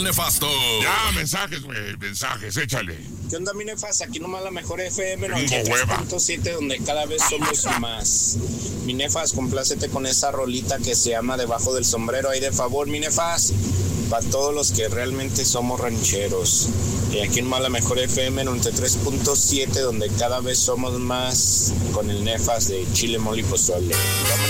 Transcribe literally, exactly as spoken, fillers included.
Nefasto. Ya, mensajes, güey, mensajes, échale. ¿Qué onda, mi Nefas? Aquí nomás la mejor F M noventa y tres punto siete, donde cada vez somos más. Mi Nefas, complácete con esa rolita que se llama Debajo del Sombrero. Ahí de favor, mi Nefas, para todos los que realmente somos rancheros. Y aquí nomás la mejor F M noventa y tres punto siete, donde cada vez somos más, con el Nefas de Chile, Mole y Pozole.